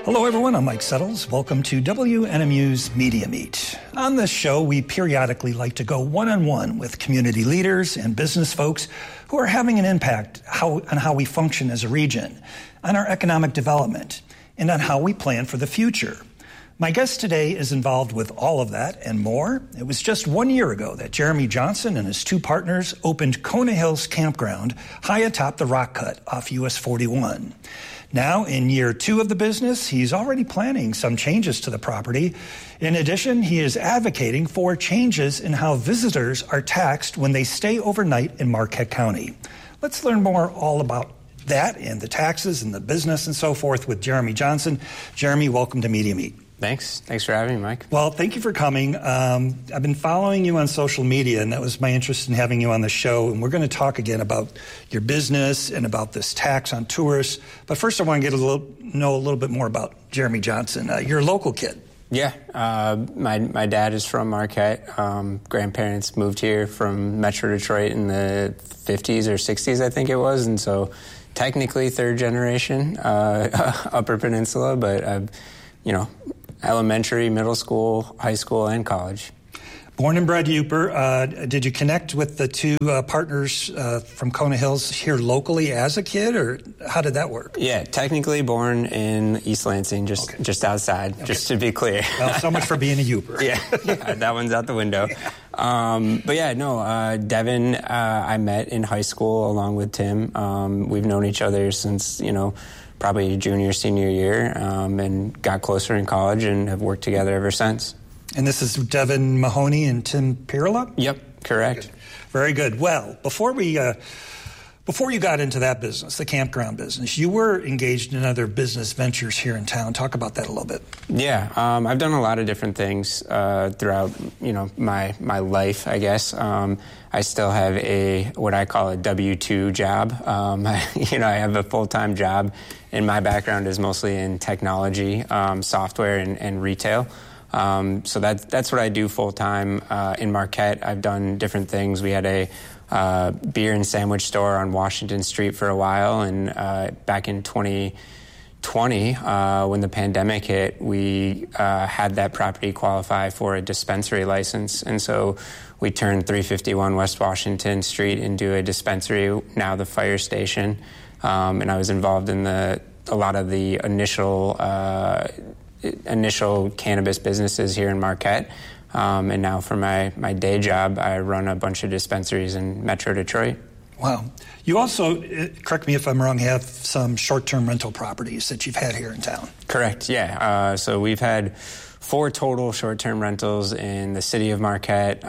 Hello, everyone. I'm Mike Settles. Welcome to WNMU's Media Meet. On this show, we periodically like to go one-on-one with community leaders and business folks who are having an impact on how we function as a region, on our economic development, and on how we plan for the future. My guest today is involved with all of that and more. It was just 1 year ago that Jeremy Johnson and his two partners opened Kona Hills Campground high atop the rock cut off US 41. Now, in year 2 of the business, he's already planning some changes to the property. In addition, he is advocating for changes in how visitors are taxed when they stay overnight in Marquette County. Let's learn more all about that and the taxes and the business and so forth with Jeremy Johnson. Jeremy, welcome to Media Meet. Thanks for having me, Mike. Well, thank you for coming. I've been following you on social media, and that was my interest in having you on the show. And we're going to talk again about your business and about this tax on tourists. But first, I want to know a little bit more about Jeremy Johnson. You're a local kid. Yeah, my dad is from Marquette. Grandparents moved here from Metro Detroit in the 50s or 60s, I think it was. And so technically third generation, Upper Peninsula, but elementary, middle school, high school, and college. Born and bred Yooper. Did you connect with the two partners from Kona Hills here locally as a kid, or how did that work? Yeah, technically born in East Lansing, just outside, just to be clear. Well, so much for being a Yooper. yeah, that one's out the window. Devin, I met in high school along with Tim. We've known each other since, probably junior, senior year, and got closer in college and have worked together ever since. And this is Devin Mahoney and Tim Pirla? Yep, correct. Very good. Well, before you got into that business, the campground business, you were engaged in other business ventures here in town. Talk about that a little bit. Yeah, I've done a lot of different things throughout, my life, I guess. I still have what I call a W-2 job. I have a full-time job, and my background is mostly in technology, software, and retail. So that's what I do full-time in Marquette. I've done different things. We had a beer and sandwich store on Washington Street for a while, and back in 2020, when the pandemic hit, we had that property qualify for a dispensary license, and so we turned 351 West Washington Street into a dispensary, now the fire station, and I was involved in a lot of the initial cannabis businesses here in Marquette. And now for my day job, I run a bunch of dispensaries in Metro Detroit. Wow. You also, correct me if I'm wrong, have some short-term rental properties that you've had here in town. Correct, yeah. So we've had 4 total short-term rentals in the city of Marquette,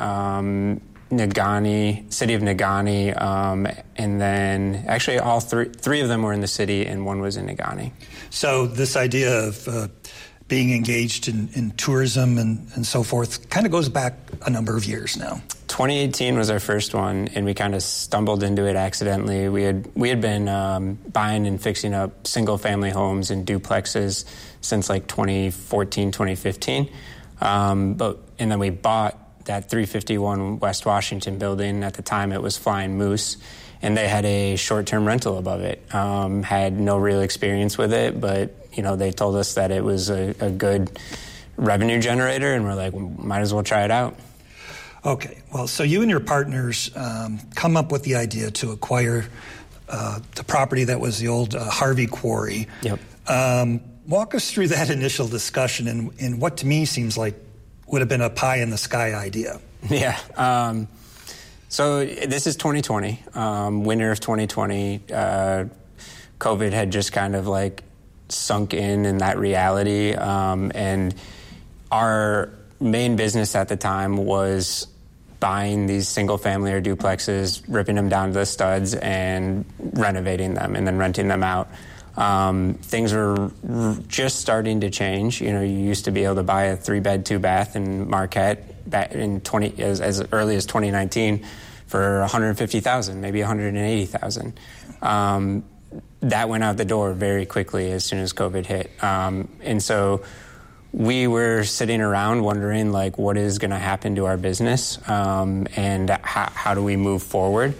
city of Negaunee, and then actually all three of them were in the city and one was in Negaunee. So this idea of being engaged in tourism and so forth kind of goes back a number of years now. 2018 was our first one, and we kind of stumbled into it accidentally. We had been buying and fixing up single-family homes and duplexes since like 2014, 2015. And then we bought that 351 West Washington building. At the time, it was Flying Moose, and they had a short-term rental above it. Had no real experience with it, but they told us that it was a good revenue generator, and we're like, well, might as well try it out. Okay. Well, so you and your partners come up with the idea to acquire the property that was the old Harvey Quarry. Yep. Walk us through that initial discussion and what to me seems like would have been a pie-in-the-sky idea. Yeah. So this is 2020, winter of 2020. COVID had just kind of like sunk in that reality. And our main business at the time was buying these single family or duplexes, ripping them down to the studs and renovating them and then renting them out. Things were just starting to change. You used to be able to buy a 3-bed, 2-bath in Marquette back in as early as 2019 for $150,000, maybe $180,000. That went out the door very quickly as soon as COVID hit. And so we were sitting around wondering, what is going to happen to our business and how do we move forward?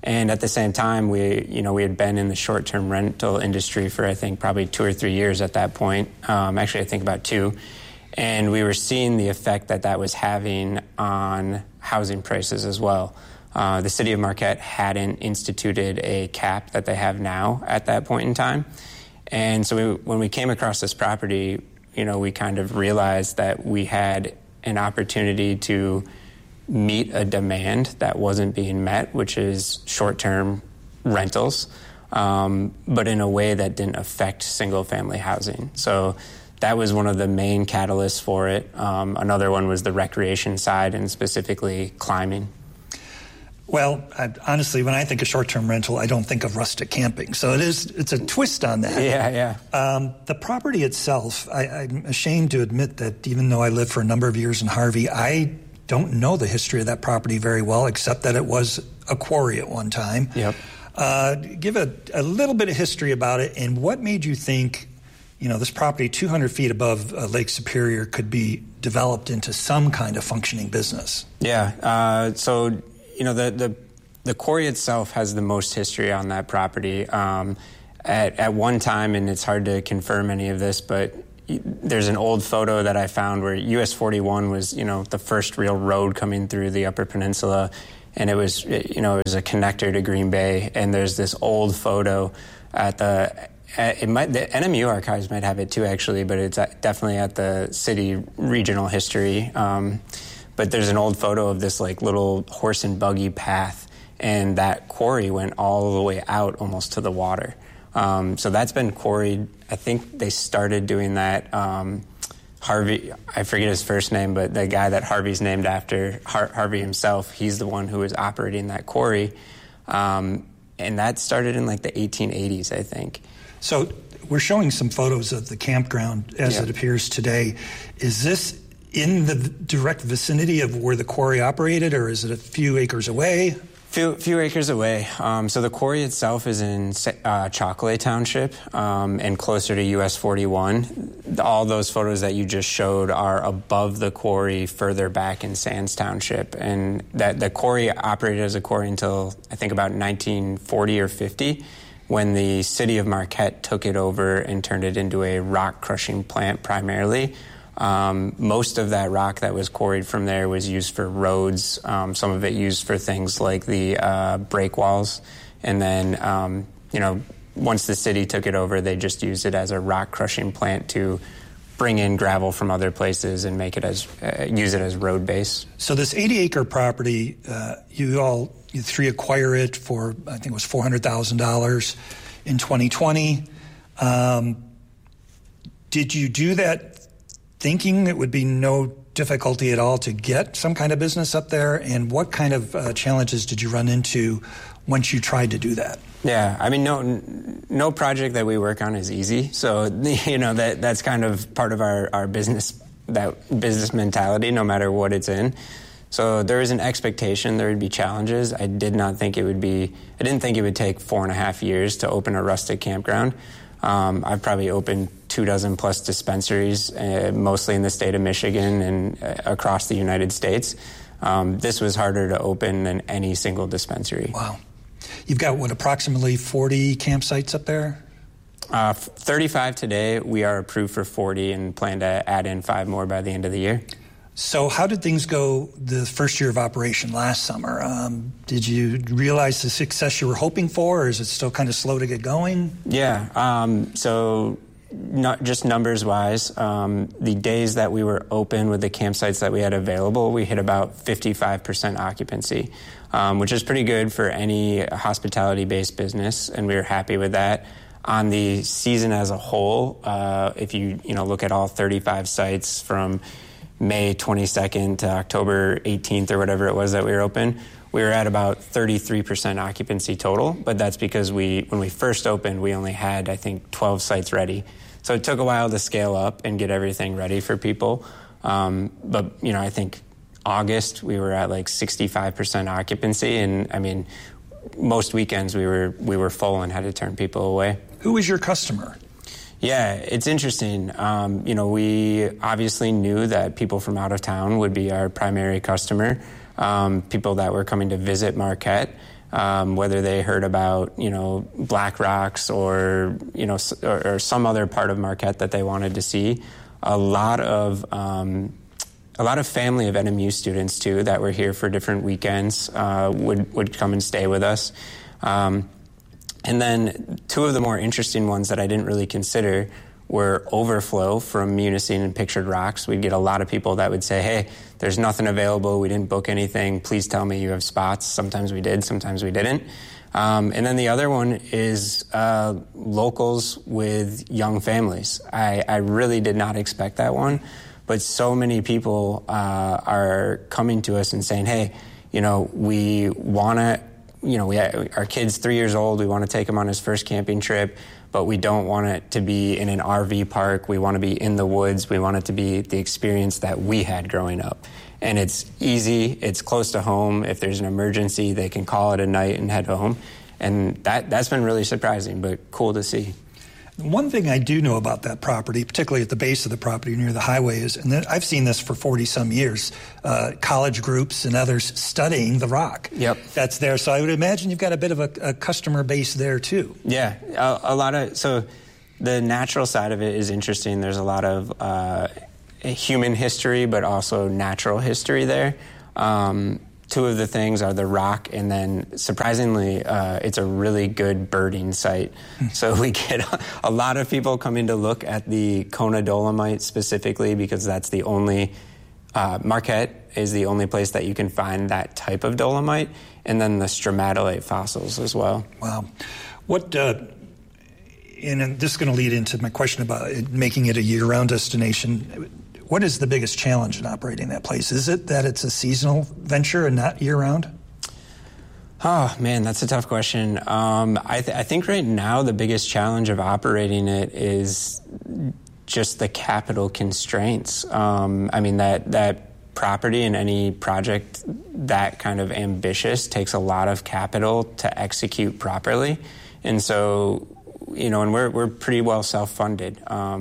And at the same time, we had been in the short-term rental industry for, I think, probably 2 or 3 years at that point. Actually, I think about 2. And we were seeing the effect that was having on housing prices as well. The city of Marquette hadn't instituted a cap that they have now at that point in time. And so when we came across this property, we kind of realized that we had an opportunity to meet a demand that wasn't being met, which is short-term rentals, but in a way that didn't affect single-family housing. So that was one of the main catalysts for it. Another one was the recreation side, and specifically climbing. Well, honestly, when I think of short-term rental, I don't think of rustic camping. So it's a twist on that. Yeah. The property itself, I'm ashamed to admit that even though I lived for a number of years in Harvey, I don't know the history of that property very well, except that it was a quarry at one time. Yep. Give a little bit of history about it, and what made you think, this property 200 feet above Lake Superior could be developed into some kind of functioning business? Yeah. So the quarry itself has the most history on that property. At one time, and it's hard to confirm any of this, but there's an old photo that I found where US 41 was, the first real road coming through the Upper Peninsula, and it was a connector to Green Bay. And there's this old photo at the NMU archives might have it too, actually, but it's definitely at the city regional history. But there's an old photo of this little horse and buggy path, and that quarry went all the way out almost to the water. So that's been quarried. I think they started doing that. Harvey, I forget his first name, but the guy that Harvey's named after, Harvey himself, he's the one who was operating that quarry. And that started in the 1880s, I think. So we're showing some photos of the campground as it appears today. Is this in the direct vicinity of where the quarry operated, or is it a few acres away? Few acres away. So the quarry itself is in Chocolate Township and closer to US 41. All those photos that you just showed are above the quarry further back in Sands Township. And that the quarry operated as a quarry until, I think, about 1940 or 50, when the city of Marquette took it over and turned it into a rock crushing plant primarily. Most of that rock that was quarried from there was used for roads, some of it used for things like the break walls. And then, once the city took it over, they just used it as a rock crushing plant to bring in gravel from other places and make it use it as road base. So this 80-acre property, you three acquire it for, I think it was $400,000 in 2020. Did you do that thinking it would be no difficulty at all to get some kind of business up there? And what kind of challenges did you run into once you tried to do that? Yeah, I mean, no project that we work on is easy. So, that's kind of part of our business, that business mentality, no matter what it's in. So there is an expectation there would be challenges. I didn't think it would take 4.5 years to open a rustic campground. I've probably opened 24 plus dispensaries, mostly in the state of Michigan and across the United States. This was harder to open than any single dispensary. Wow. You've got, approximately 40 campsites up there? 35 today. We are approved for 40 and plan to add in 5 more by the end of the year. So how did things go the first year of operation last summer? Did you realize the success you were hoping for, or is it still kind of slow to get going? Yeah, so not just numbers-wise, the days that we were open with the campsites that we had available, we hit about 55% occupancy, which is pretty good for any hospitality-based business, and we were happy with that. On the season as a whole, if you look at all 35 sites from May 22nd to October 18th or whatever it was that we were open, we were at about 33% occupancy total, but that's because when we first opened, we only had, I think, 12 sites ready. So it took a while to scale up and get everything ready for people. But, I think August, we were at 65% occupancy, and I mean, most weekends we were full and had to turn people away. Who was your customer? Yeah, it's interesting. We obviously knew that people from out of town would be our primary customer, people that were coming to visit Marquette. whether they heard about, Black Rocks or, or some other part of Marquette that they wanted to see. A lot of family of NMU students, too, that were here for different weekends would come and stay with us. And then two of the more interesting ones that I didn't really consider were overflow from Munising and Pictured Rocks. We'd get a lot of people that would say, hey, there's nothing available, we didn't book anything, please tell me you have spots. Sometimes we did, sometimes we didn't. And then the other one is locals with young families. I really did not expect that one, but so many people are coming to us and saying, hey, we want to, our kid's 3 years old, we want to take him on his first camping trip, but we don't want it to be in an RV park. We want to be in the woods. We want it to be the experience that we had growing up. And it's easy. It's close to home. If there's an emergency, they can call it a night and head home. And that's been really surprising, but cool to see. One thing I do know about that property, particularly at the base of the property near the highway, is, and I've seen this for 40-some years, college groups and others studying the rock. Yep. That's there. So I would imagine you've got a bit of a customer base there, too. Yeah, a lot of, so the natural side of it is interesting. There's a lot of human history, but also natural history there. Two of the things are the rock, and then surprisingly, it's a really good birding site. So we get a lot of people coming to look at the Kona Dolomite specifically because that's the only, Marquette is the only place that you can find that type of dolomite, and then the stromatolite fossils as well. Wow. What, and this is going to lead into my question about making it a year-round destination. What is the biggest challenge in operating that place? Is it that it's a seasonal venture and not year-round? Oh, man, that's a tough question. I think right now the biggest challenge of operating it is just the capital constraints. That property and any project that kind of ambitious takes a lot of capital to execute properly. And so, and we're pretty well self-funded.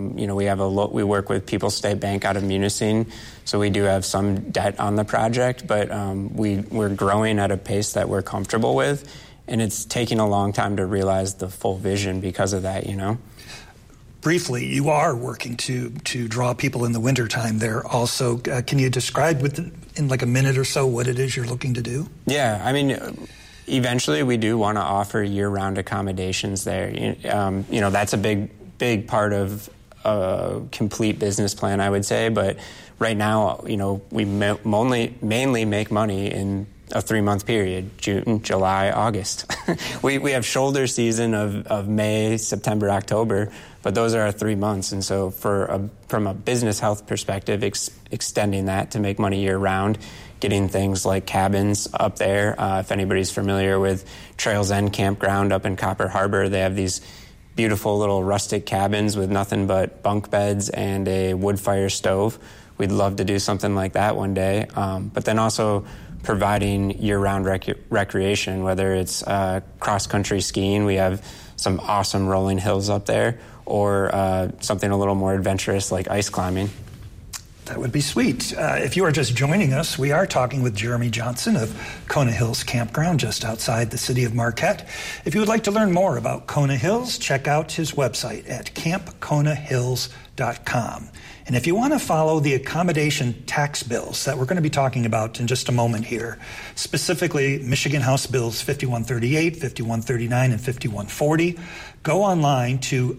We work with People's State Bank out of Munising, so we do have some debt on the project, but we're growing at a pace that we're comfortable with, and it's taking a long time to realize the full vision because of that, Briefly, you are working to draw people in the wintertime there also. Can you describe in like a minute or so what it is you're looking to do? Yeah, eventually, we do want to offer year-round accommodations there. That's a big part of a complete business plan, I would say. But right now, we mainly make money in a 3-month period: June, July, August. we have shoulder season of May, September, October, but those are our 3 months. And so, from a business health perspective, extending that to make money year-round. Getting things like cabins up there. If anybody's familiar with Trails End Campground up in Copper Harbor, they have these beautiful little rustic cabins with nothing but bunk beds and a wood fire stove. We'd love to do something like that one day. But then also providing year-round recreation, whether it's cross-country skiing. We have some awesome rolling hills up there, or something a little more adventurous like ice climbing. That would be sweet. If you are just joining us, we are talking with Jeremy Johnson of Kona Hills Campground just outside the city of Marquette. If you would like to learn more about Kona Hills, check out his website at campkonahills.com. And if you want to follow the accommodation tax bills that we're going to be talking about in just a moment here, specifically Michigan House Bills 5138, 5139, and 5140, go online to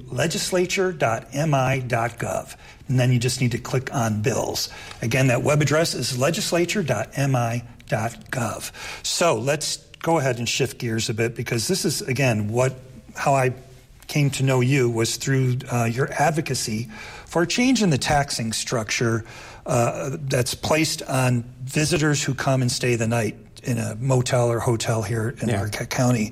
legislature.mi.gov. And then you just need to click on bills. Again, that web address is legislature.mi.gov. So let's go ahead and shift gears a bit, because this is, again, how I came to know you was through your advocacy for a change in the taxing structure that's placed on visitors who come and stay the night in a motel or hotel here in Marquette County.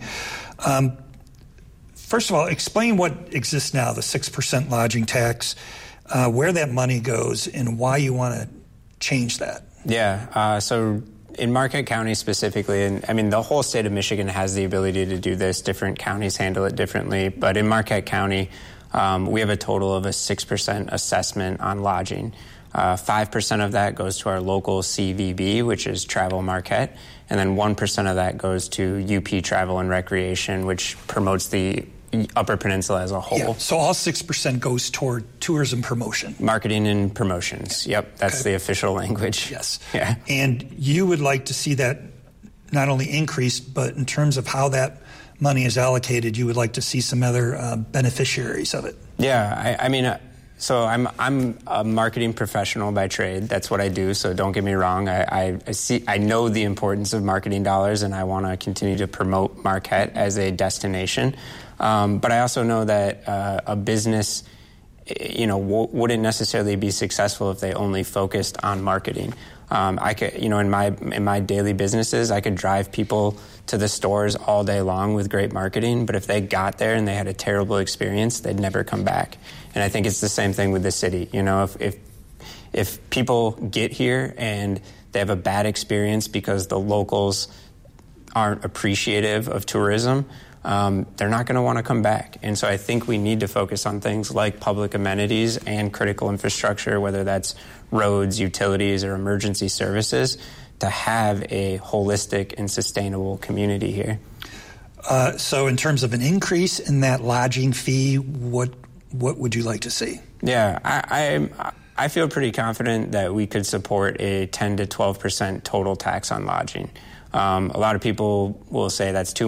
First of all, explain what exists now, the 6% lodging tax, where that money goes, and why you want to change that. Yeah, so in Marquette County specifically, and the whole state of Michigan has the ability to do this. Different counties handle it differently, but in Marquette County, we have a total of a 6% assessment on lodging. 5% of that goes to our local CVB, which is Travel Marquette, and then 1% of that goes to UP Travel and Recreation, which promotes the Upper Peninsula as a whole. Yeah, so all 6% goes toward tourism promotion. Marketing and promotions. Yep, that's the official language. Yes. Yeah. And you would like to see that not only increased, but in terms of how that money is allocated, you would like to see some other beneficiaries of it. Yeah, I mean, so I'm a marketing professional by trade. That's what I do. So don't get me wrong. I know the importance of marketing dollars, and I want to continue to promote Marquette as a destination. But I also know that a business, wouldn't necessarily be successful if they only focused on marketing. I could, in my daily businesses, I could drive people to the stores all day long with great marketing, but if they got there and they had a terrible experience, they'd never come back. And I think it's the same thing with the city. If people get here and they have a bad experience because the locals aren't appreciative of tourism, they're not going to want to come back. And so I think we need to focus on things like public amenities and critical infrastructure, whether that's roads, utilities, or emergency services, to have a holistic and sustainable community here. So in terms of an increase in that lodging fee, what would you like to see? Yeah, I feel pretty confident that we could support a 10 to 12% total tax on lodging. A lot of people will say that's too